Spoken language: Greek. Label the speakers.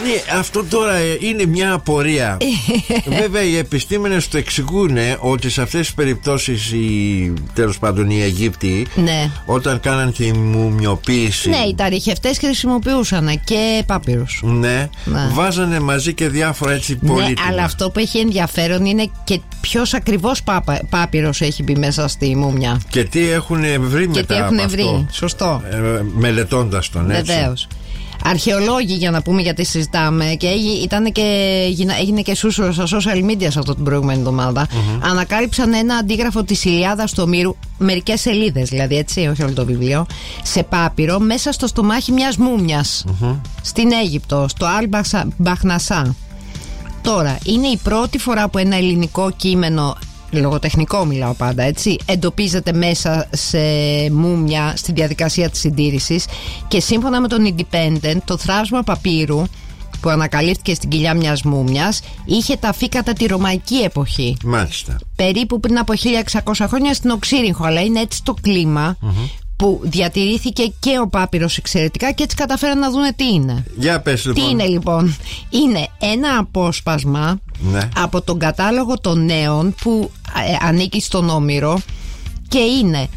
Speaker 1: Αυτό τώρα είναι μια απορία. Βέβαια οι επιστήμονες το εξηγούν ότι σε αυτές τις περιπτώσεις τέλος πάντων οι Αιγύπτιοι, ναι, όταν κάναν τη μουμιοποίηση,
Speaker 2: ναι, οι ταριχευτές χρησιμοποιούσαν και πάπυρους.
Speaker 1: Ναι, ναι, βάζανε μαζί και διάφορα έτσι πολύτιμα. Ναι,
Speaker 2: αλλά αυτό που έχει ενδιαφέρον είναι και ποιος ακριβώς πάπυρος έχει μπει μέσα στη μούμια.
Speaker 1: Και τι έχουν βρει μετά. Και τι έχουν βρει, αυτό.
Speaker 2: Σωστό.
Speaker 1: Μελετώντας τον, έτσι.
Speaker 2: Βεβαίως. Αρχαιολόγοι, για να πούμε, γιατί συζητάμε, και έγινε και σούσουρο στα social media σε αυτό την προηγούμενη εβδομάδα. Ανακάλυψαν ένα αντίγραφο της Ηλιάδας του Ομήρου, μερικές σελίδες δηλαδή, έτσι, όχι όλο το βιβλίο, σε πάπυρο μέσα στο στομάχι μιας μούμιας στην Αίγυπτο, στο Αλ-Μπαχνασά. Τώρα, είναι η πρώτη φορά που ένα ελληνικό κείμενο, λογοτεχνικό μιλάω πάντα, έτσι, εντοπίζεται μέσα σε μούμια στη διαδικασία της συντήρησης, και σύμφωνα με τον Independent, το θράψμα παπύρου που ανακαλύφθηκε στην κοιλιά μιας μούμιας είχε ταφεί κατά τη ρωμαϊκή εποχή.
Speaker 1: Μάλιστα.
Speaker 2: Περίπου πριν από 1600 χρόνια στην Οξύριγχο, αλλά είναι έτσι το κλίμα που διατηρήθηκε και ο πάπυρος εξαιρετικά, και έτσι καταφέραν να δούνε τι είναι.
Speaker 1: Για πες λοιπόν.
Speaker 2: Τι είναι λοιπόν? Είναι ένα απόσπασμα, ναι, από τον κατάλογο των νέων που ανήκει στον Όμηρο, και είναι